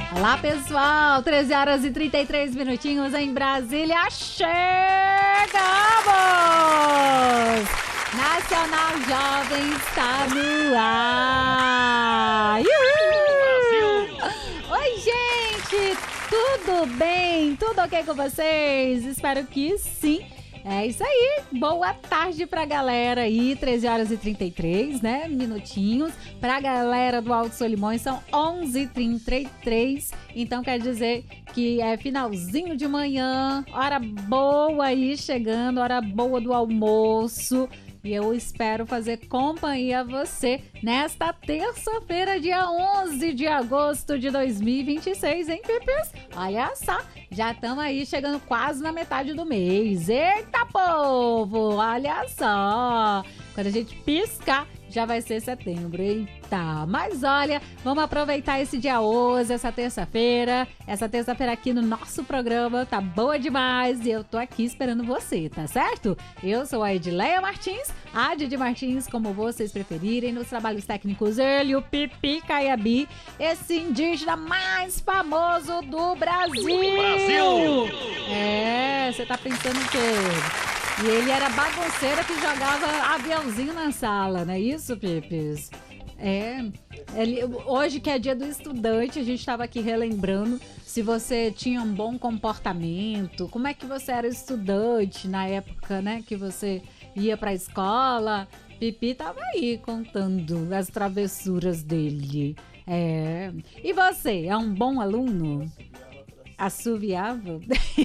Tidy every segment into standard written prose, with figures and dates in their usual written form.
Olá, pessoal, 13 horas e 33 minutinhos em Brasília. Chegamos! Nacional Jovem está no ar. Oi, gente, tudo bem? Tudo ok com vocês? Espero que sim. É isso aí, boa tarde pra galera aí, 13 horas e 33, né, minutinhos. Pra galera do Alto Solimões são 11h33, então quer dizer que é finalzinho de manhã, hora boa aí chegando, hora boa do almoço. E eu espero fazer companhia a você nesta terça-feira, dia 11 de agosto de 2026, hein, Pipis? Olha só, já estamos aí chegando quase na metade do mês. Eita, povo, olha só. Quando a gente piscar, já vai ser setembro, eita. Mas olha, vamos aproveitar esse dia 11, essa terça-feira aqui no nosso programa, tá boa demais e eu tô aqui esperando você, tá certo? Eu sou a Edileia Martins, a Didi Martins, como vocês preferirem, nos trabalhos técnicos ele, o Pipi Caiabi, esse indígena mais famoso do Brasil! É, você tá pensando o quê? E ele era bagunceiro que jogava aviãozinho na sala, não é isso, Pipis? Hoje que é dia do estudante, a gente estava aqui relembrando se você tinha um bom comportamento, como é que você era estudante na época, né, que você ia pra escola. Pipi tava aí contando as travessuras dele. E você, é um bom aluno? Assoviava?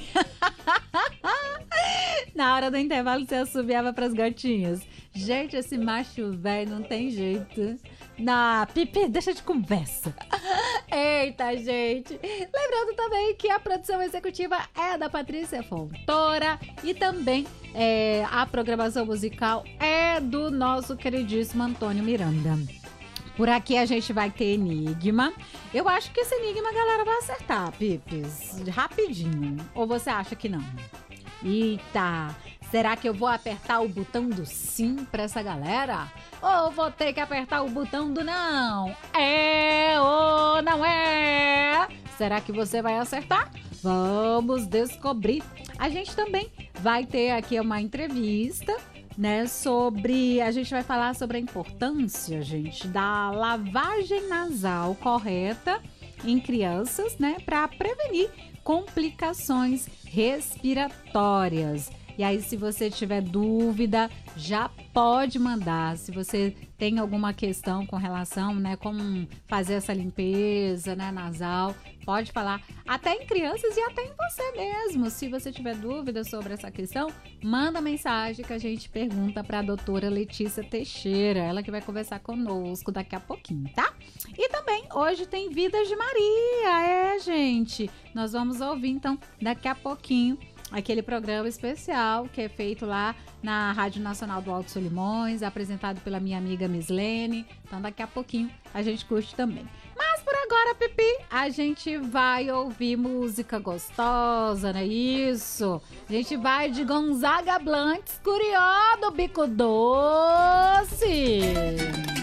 Na hora do intervalo você assoviava pras gatinhas. Gente, esse macho velho não tem jeito. Pipi, deixa de conversa. Eita, gente. Lembrando também que a produção executiva é da Patrícia Fontoura e também a programação musical é do nosso queridíssimo Antônio Miranda. Por aqui a gente vai ter enigma. Eu acho que esse enigma a galera vai acertar, Pipis, rapidinho. Ou você acha que não? Eita, será que eu vou apertar o botão do sim pra essa galera? Ou vou ter que apertar o botão do não? É ou não é? Será que você vai acertar? Vamos descobrir. A gente também vai ter aqui uma entrevista, né, a gente vai falar sobre a importância, gente, da lavagem nasal correta em crianças, né, para prevenir complicações respiratórias. E aí, se você tiver dúvida, já pode mandar. Se você tem alguma questão com relação, né, como fazer essa limpeza, né, nasal, pode falar até em crianças e até em você mesmo. Se você tiver dúvida sobre essa questão, manda mensagem que a gente pergunta para a doutora Letícia Teixeira, ela que vai conversar conosco daqui a pouquinho, tá? E também hoje tem Vidas de Maria, gente. Nós vamos ouvir então daqui a pouquinho aquele programa especial que é feito lá na Rádio Nacional do Alto Solimões, apresentado pela minha amiga Mislene. Então daqui a pouquinho a gente curte também. Mas por agora, Pipi, a gente vai ouvir música gostosa, não é isso? A gente vai de Gonzaga Blancs, Curió do Bico Doce.